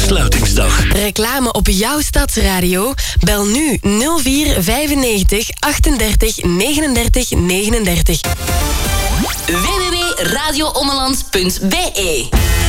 sluitingsdag. Reclame op jouw stadsradio? Bel nu 04 95 38 39 39. www.radioommeland.be